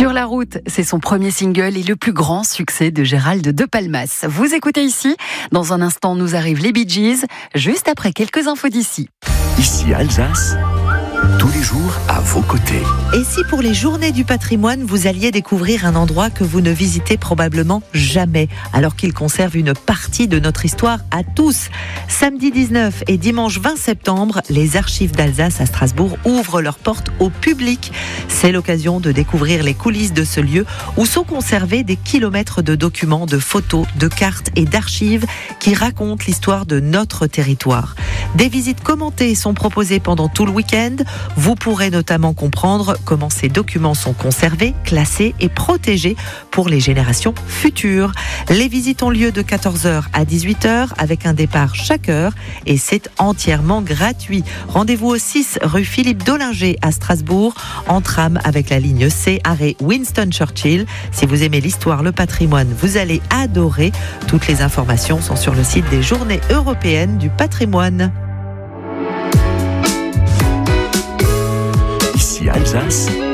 Sur la route, c'est son premier single et le plus grand succès de Gérald de Palmas. Vous écoutez ici. Dans un instant, nous arrivent les Bee Gees, juste après quelques infos d'ici. Ici Alsace, tous les jours à vos côtés. Et si pour les journées du patrimoine, vous alliez découvrir un endroit que vous ne visitez probablement jamais, alors qu'il conserve une partie de notre histoire à tous. Samedi 19 et dimanche 20 septembre, les archives d'Alsace à Strasbourg ouvrent leurs portes au public. C'est l'occasion de découvrir les coulisses de ce lieu où sont conservés des kilomètres de documents, de photos, de cartes et d'archives qui racontent l'histoire de notre territoire. Des visites commentées sont proposées pendant tout le week-end. Vous pourrez notamment comprendre comment ces documents sont conservés, classés et protégés pour les générations futures. Les visites ont lieu de 14h à 18h avec un départ chaque heure et c'est entièrement gratuit. Rendez-vous au 6 rue Philippe Dollinger à Strasbourg, en tram avec la ligne C, arrêt Winston Churchill. Si vous aimez l'histoire, le patrimoine, vous allez adorer. Toutes les informations sont sur le site des Journées européennes du patrimoine. Ici Alsace,